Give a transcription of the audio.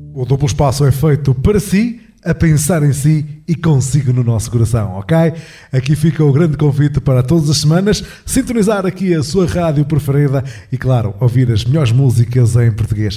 O duplo espaço é feito para si, a pensar em si e consigo no nosso coração, ok? Aqui fica o grande convite para todas as semanas sintonizar aqui a sua rádio preferida e, claro, ouvir as melhores músicas em português.